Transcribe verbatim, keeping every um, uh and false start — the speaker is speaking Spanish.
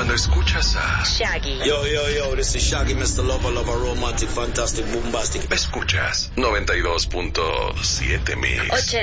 cuando escuchas a Shaggy. Yo, yo, yo, this is Shaggy, mister Lover, Lover, Romantic, Fantastic, Bombastic. Escuchas noventa y dos punto siete Mix.